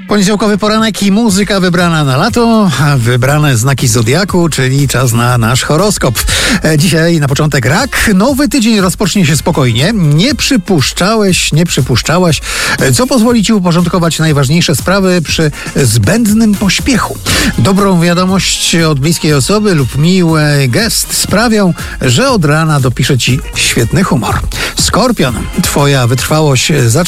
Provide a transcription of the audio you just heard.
Poniedziałkowy poranek i muzyka wybrana na lato, wybrane znaki zodiaku, czyli czas na nasz horoskop. Dzisiaj na początek rak. Nowy tydzień rozpocznie się spokojnie. Nie przypuszczałaś, co pozwoli ci uporządkować najważniejsze sprawy przy zbędnym pośpiechu. Dobrą wiadomość od bliskiej osoby lub miły gest sprawią, że od rana dopisze ci świetny humor. Skorpion, twoja wytrwałość zacznie